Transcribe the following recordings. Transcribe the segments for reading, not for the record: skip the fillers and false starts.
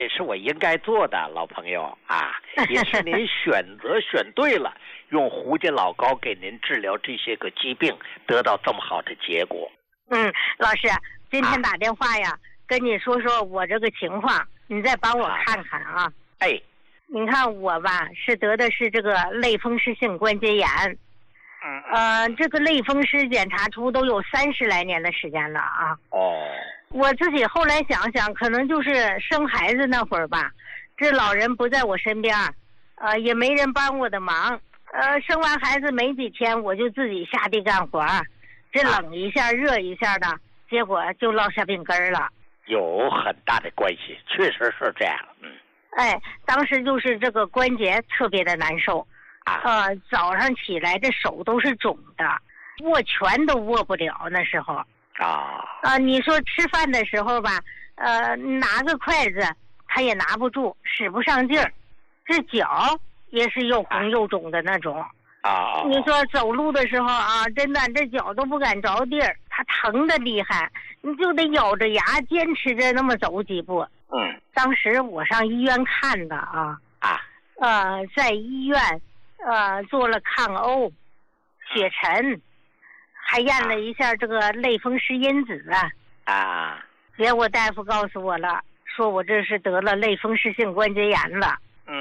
这是我应该做的，老朋友啊，也是您选对了，用胡家老高给您治疗这些个疾病，得到这么好的结果。 老师，今天打电话呀，跟你说说我这个情况，你再帮我看看啊。你看我吧，得的是这个类风湿性关节炎。这个类风湿检查出都有30来年的时间了啊。我自己后来想想，可能就是生孩子那会儿吧，这老人不在我身边，也没人帮我的忙。生完孩子没几天，我就自己下地干活，这冷一下热一下的，结果就落下病根了。 有很大的关系，确实是这样。 当时就是这个关节特别的难受。早上起来这手都是肿的，握拳都握不了那时候。你说吃饭的时候吧，拿个筷子他也拿不住，使不上劲儿，这脚也是又红又肿的那种。你说走路的时候啊，真的这脚都不敢着地儿，它疼的厉害，你就得咬着牙坚持着那么走几步。当时我上医院看的在医院做了抗欧、血沉，还验了一下这个类风湿因子结果大夫告诉我了，说我这是得了类风湿性关节炎了。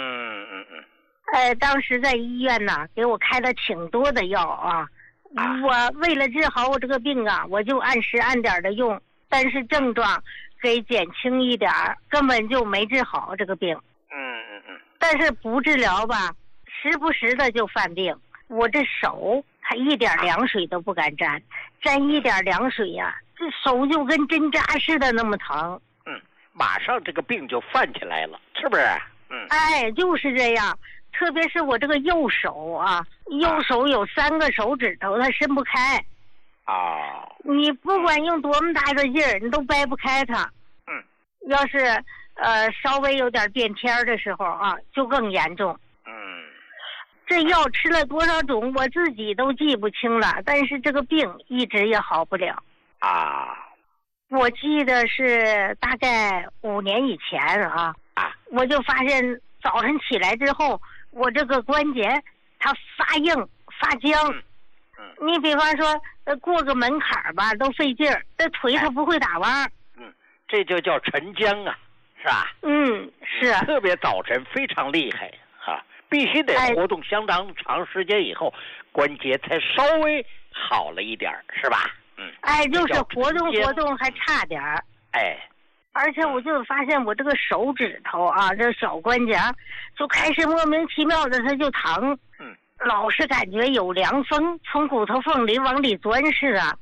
当时在医院呢，给我开了挺多的药我为了治好我这个病我就按时按点的用，但是症状给减轻一点，根本就没治好这个病。但是不治疗吧，时不时的就犯病。我这手它一点凉水都不敢沾，沾一点凉水这手就跟针扎似的那么疼。 马上这个病就犯起来了，是不是？ 就是这样。特别是我这个右手右手有3个手指头，它伸不开。你不管用多么大的劲儿，你都掰不开它。要是稍微有点变天的时候就更严重。这药吃了多少种，我自己都记不清了，但是这个病一直也好不了。我记得是大概5年以前我就发现早晨起来之后，我这个关节它发硬发僵。你比方说过个门槛吧都费劲儿，这腿它不会打弯。 这就叫沉僵是吧？ 是特别早晨非常厉害必须得活动相当长时间以后，关节才稍微好了一点，是吧？ 就是活动活动还差点儿。而且我就发现我这个手指头这小关节就开始莫名其妙的它就疼。老是感觉有凉风从骨头缝里往里钻似的。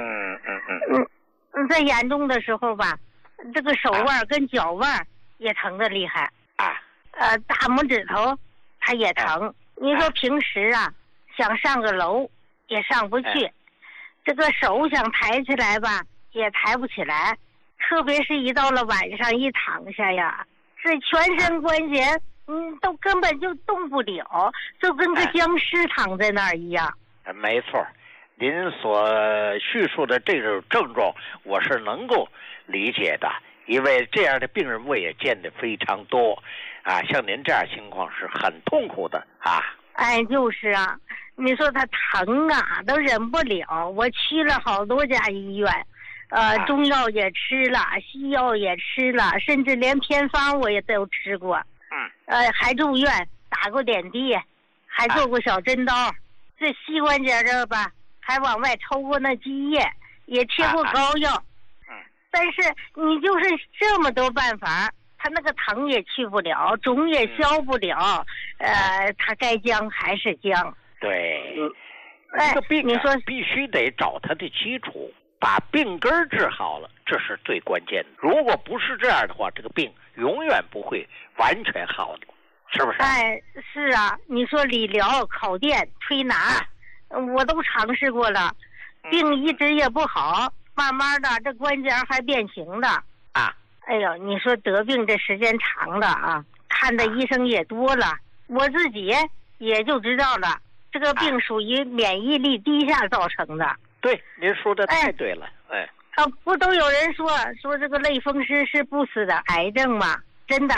再严重的时候吧，这个手腕跟脚腕也疼得厉害。大拇指头它也疼。你说平时想上个楼也上不去，这个手想抬起来吧也抬不起来，特别是一到了晚上一躺下这全身关节都根本就动不了，就跟个僵尸躺在那儿一样。 没错，您所叙述的这种症状我是能够理解的，因为这样的病人我也见得非常多像您这样情况是很痛苦的就是你说他疼都忍不了，我去了好多家医院，中药也吃了，西药也吃了，甚至连偏方我也都吃过。还住院打过点滴，还做过小针刀，这膝关节这吧还往外抽过那积液，也贴过膏药。但是你就是这么多办法，他那个疼也去不了，肿也消不了，他该僵还是僵。 对，这个病你说必须得找他的基础，把病根治好了，这是最关键的。如果不是这样的话，这个病永远不会完全好的，是不是？ 是你说理疗、烤电、推拿，我都尝试过了，病一直也不好，慢慢的这关节还变形的。你说得病这时间长了看的医生也多了，我自己也就知道了，这个病属于免疫力低下造成的。 对，您说的太对了。 不都有人说这个类风湿是不死的癌症吗？真的